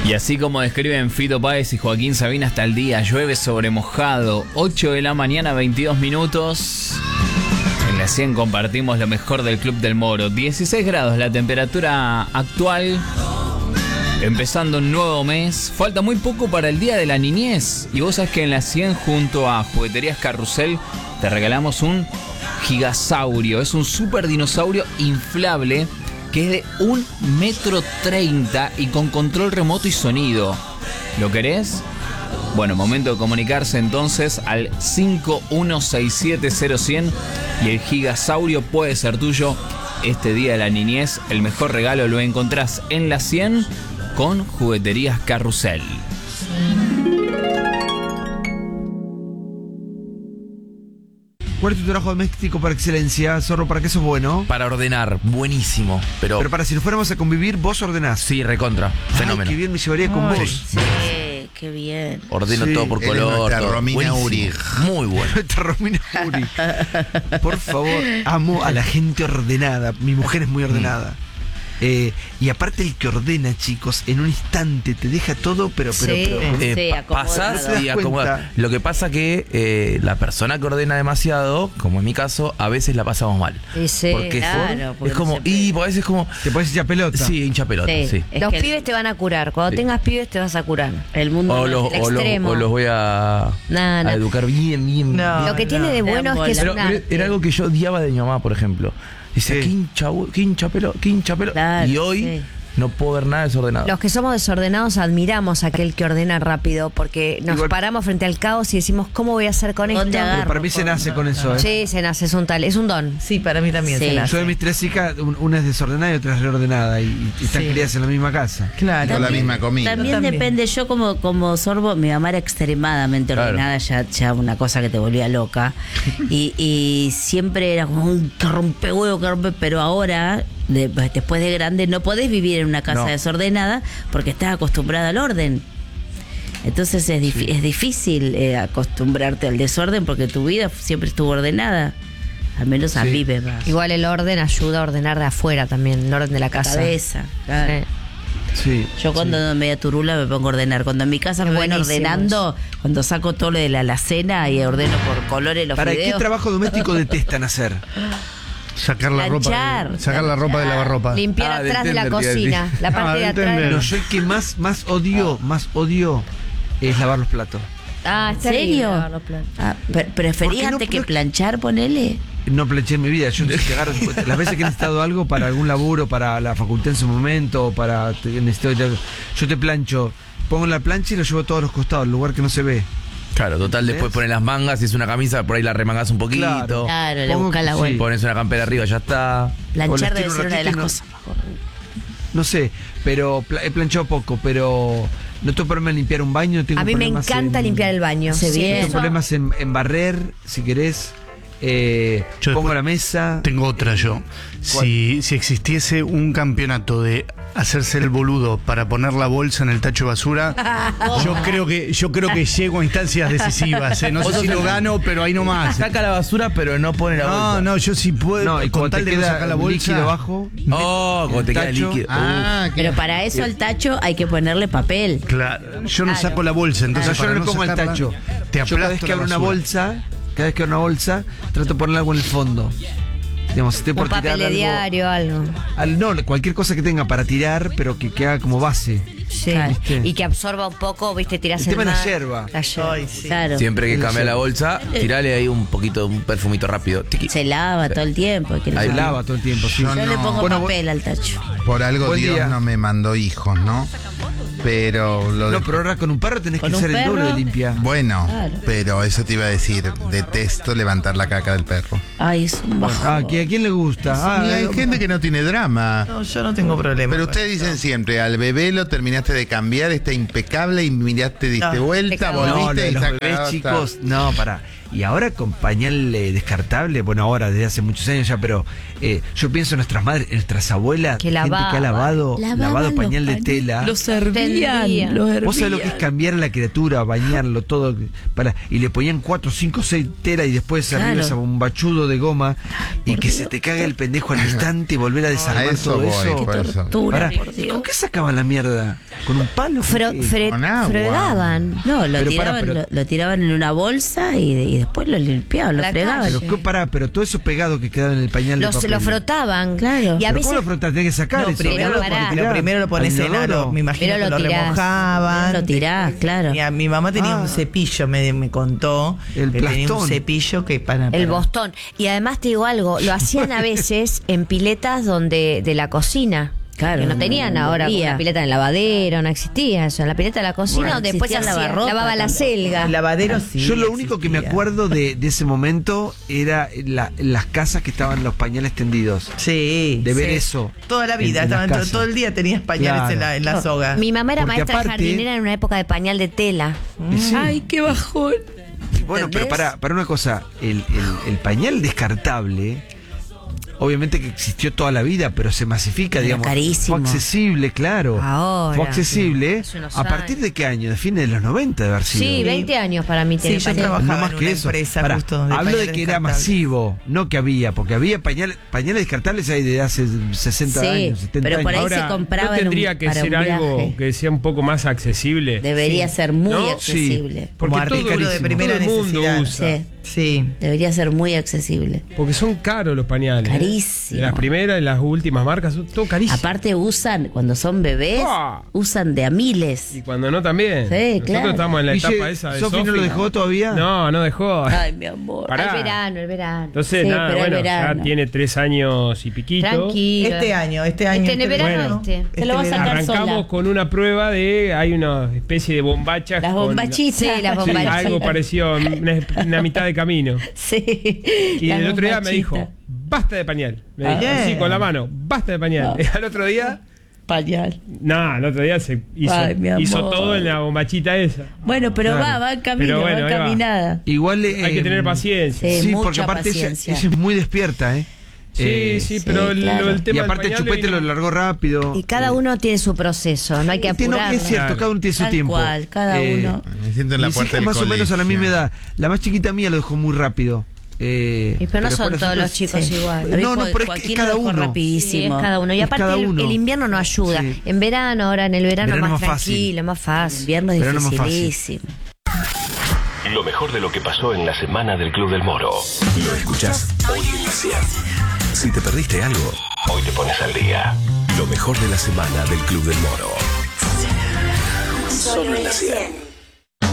Y así como describen Fito Páez y Joaquín Sabina hasta el día, llueve sobre mojado, 8 de la mañana, 22 minutos. En la 100 compartimos lo mejor del Club del Moro. 16 grados la temperatura actual, empezando un nuevo mes. Falta muy poco para el Día de la Niñez. Y vos sabés que en la 100 junto a Jugueterías Carrusel te regalamos un gigasaurio. Es un super dinosaurio inflable que es de 1,30 m y con control remoto y sonido. ¿Lo querés? Bueno, momento de comunicarse entonces al 51670100 y el gigasaurio puede ser tuyo este Día de la Niñez. El mejor regalo lo encontrás en la 100 con Jugueterías Carrusel. ¿Cuál es tu trabajo doméstico por excelencia, Zorro? ¿Para qué sos bueno? Para ordenar, buenísimo. Pero para si nos fuéramos a convivir, vos ordenás. Sí, recontra, fenómeno. Qué bien me llevaría con vos. Sí, qué bien. Ordeno todo por color. Nuestra Romina buenísimo. Uri. Muy bueno. Nuestra Romina Uri. Por favor, amo a la gente ordenada. Mi mujer es muy ordenada. Y aparte el que ordena, chicos, en un instante te deja todo, pero pasas no y acomodas. Lo que pasa que la persona que ordena demasiado, como en mi caso, a veces la pasamos mal. Sí, porque claro. es como, y a veces es como... Te pones hincha pelota. Sí, hincha pelota, sí. Los pibes te van a curar. Cuando tengas pibes te vas a curar. El mundo o los voy a educar bien. Lo que tiene de bueno es que es pero era algo que yo odiaba de mi mamá, por ejemplo. Dice, qué hincha pelo. Claro, y hoy no puedo ver nada desordenado. Los que somos desordenados admiramos a aquel que ordena rápido, porque nos paramos frente al caos y decimos, ¿cómo voy a hacer con esto? Pero para mí se nace con eso, ¿eh? Sí, se nace, es un don. Sí, para mí también se nace. Yo de mis 3 hijas, una es desordenada y otra es reordenada, y están criadas en la misma casa. Claro. Con la misma comida. También depende, yo como Sorbo, mi mamá era extremadamente ordenada, ya una cosa que te volvía loca. y siempre era como un que rompe huevo, pero ahora, después de grande, no podés vivir en una casa desordenada porque estás acostumbrada al orden. Entonces es difícil acostumbrarte al desorden porque tu vida siempre estuvo ordenada. Al menos a mí, ¿verdad? Igual el orden ayuda a ordenar de afuera también, el orden de la casa. Cabeza, claro. Sí. Yo cuando ando media turula me pongo a ordenar. Cuando en mi casa me ven ordenando, cuando saco todo lo de la alacena y ordeno por colores los ¿Para fideos. qué trabajo doméstico detestan hacer? Sacar la ropa de lavarropa. Limpiar atrás de la cocina, la parte de atrás. No, yo el que más odio es lavar los platos. ¿En serio? ¿Preferís antes que planchar, ponele? No planché en mi vida. Yo las veces que he necesitado algo para algún laburo, para la facultad en su momento, yo te plancho, pongo la plancha y lo llevo a todos los costados, el lugar que no se ve. Claro, total, después pones las mangas, si es una camisa, por ahí la remangás un poquito. Claro, le buscas la vuelta. Pones una campera arriba, ya está. Planchar debe ser una de las cosas. No sé, pero he planchado poco, pero no tengo problema en limpiar un baño. A mí me encanta limpiar el baño. No tengo problemas en barrer, si querés. Pongo la mesa. Tengo otra yo. Si existiese un campeonato de hacerse el boludo para poner la bolsa en el tacho de basura, yo creo que llego a instancias decisivas. No sé si lo gano, pero ahí nomás. Saca la basura, pero no pone la bolsa. No, yo sí puedo. Y con tal de no sacar la bolsa. Líquido abajo. Cuando te queda líquido. Pero para eso al tacho hay que ponerle papel. Clayo no saco la bolsa, entonces yo no le pongo al tacho. Yo cada vez que abro una bolsa, trato de poner algo en el fondo. Digamos, si por un papel de diario, algo. No, cualquier cosa que tenga para tirar, pero que haga como base. Sí. Y que absorba un poco, viste, tirás el tema de la yerba. Claro. Siempre que cambia la bolsa, tirale ahí un poquito, un perfumito rápido. Se lava todo el tiempo. Se lava todo el tiempo, sí. Yo le pongo papel al tacho. Por algo Dios no me mandó hijos, ¿no? Pero pero ahora con un perro tenés que ser el doble de limpia. Bueno, pero eso te iba a decir. Detesto levantar la caca del perro. Ay, es un bajón. ¿A quién le gusta? Hay gente que no tiene drama. No, yo no tengo problema. Pero ustedes dicen siempre, al bebé lo terminaste de cambiar, está impecable y miraste, diste vuelta, volviste y los bebés, chicos, pará. Y ahora con pañal descartable, bueno, ahora desde hace muchos años ya, pero yo pienso en nuestras madres, en nuestras abuelas, Que gente que ha lavado pañal de tela. Lo servían. Vos sabés lo que es cambiar a la criatura, bañarlo todo, y le ponían 4, 5, 6 telas y después arriba ese bombachudo de goma y que se te caga el pendejo al instante y volver a desarmar eso todo voy, eso. por eso. Tortura, Pará, por Dios. ¿con qué sacaban la mierda? ¿Con un palo? Con agua. Fregaban. No, lo Pero tiraban, pará, pero- lo tiraban en una bolsa y después lo limpiaban, lo La fregaban. calle. Pero todo eso pegado que quedaba en el pañal de papel. Lo frotaban. Claro. Y a ¿Pero veces cómo lo frotas? Tenés que sacar No, eso. primero, Pero pará. lo primero lo pones Al en inodoro. aro. Me imagino Pero que lo lo tirás. remojaban. Lo tirás, claro. Mi mamá tenía un cepillo, me contó. El que tenía un plastón. cepillo que para. el bostón. Y además te digo algo, lo hacían a veces en piletas de la cocina. Claro, Que no tenían no ahora había. una pileta en el lavadero, no existía eso. En la pileta de la cocina, Bueno, donde después existía hacía, lavarropa lavaba la también. selga. El lavadero sí. Yo lo único que me existía. acuerdo de ese momento era las casas que estaban los pañales tendidos. Sí. De ver sí. eso. Toda la vida, en las estaban casas. todo el día tenías pañales Claro. en la soga. Mi mamá era Porque maestra aparte- jardinera en una época de pañal de tela. Y sí. Ay, qué bajón. Bueno, pero ¿Entendés? para una cosa, el pañal descartable, obviamente que existió toda la vida, pero se masifica, Era digamos. carísimo. Fue accesible, claro. Ahora, Fue accesible. hace unos ¿A partir años. de qué año? De fines de los 90 de haber sido. Sí, 20 años para mí Sí, tiene yo pañal. trabajaba No más en que una eso. empresa Pará, justo de hablo de pañales que era descartables. masivo, no que había, porque había pañales descartables ahí desde hace 60 Sí, años, 70 pero años. por ahí Ahora, se compraba ¿no en un- tendría que para ser un algo viaje. que sea un poco más accesible? Debería ser muy ¿No? accesible. Porque Como todo, artículo de primera todo el mundo necesidad. usa. Sí, Sí. debería ser muy accesible. Porque son caros los pañales. Carísimo. Las primeras y las últimas marcas son todo carísimo. Aparte usan, cuando son bebés, ¡Ah! usan de a miles. Y cuando no también. Sí, Nosotros claro. estamos en la Guille, etapa esa de ¿Sofi no lo dejó todavía? No, no dejó. Ay, mi amor. Pará. El verano. Entonces, Sí, nada, pero el bueno, verano. ya tiene 3 años y piquito. Tranquilo. Este año. Este en el verano, Bueno. Te lo vas a verano. sacar Arrancamos sola. con una prueba de. Hay una especie de bombachas. Las con- bombachitas. Sí, las Sí, bombachitas. algo parecido, una mitad de camino. Sí. Y las el otro día me bombachitas. dijo, basta de pañal. Me dijo Bien. así con la mano, basta de pañal. Y al otro día, Pañal. no, el otro día se hizo, Ay, mi amor. hizo todo en la bombachita esa. Bueno, pero Claro. va en camino, Pero bueno, va ahí va. encaminada. Igual Hay que tener paciencia. Sí, Sí, porque mucha aparte paciencia. ella es muy despierta, ¿eh? Sí, sí, pero claro. el tema Y del aparte el pañal chupete vino- lo largó rápido. Y cada uno tiene su proceso, no hay que Tiene- apurar. es cierto, Claro. cada uno tiene su Tal tiempo. cual, cada uno. Me siento en la mis puerta hijas del más o menos a la colegio. misma edad. La más chiquita mía lo dejó muy rápido. Y pero no son después todos los otros- chicos Sí. igual. No, no, pero es Joaquín que cada lo dejó uno. Sí, rapidísimo. es cada uno. Y Es aparte cada el uno. invierno no ayuda. Sí. En verano, ahora en el verano, Verano más más fácil. tranquilo, más El fácil. invierno es Pero no más fácil. dificilísimo. Lo mejor de lo que pasó en la semana del Club del Moro. Lo escuchás hoy en la 100. Si te perdiste algo, hoy te pones al día. Lo mejor de la semana del Club del Moro. Solo en la 100.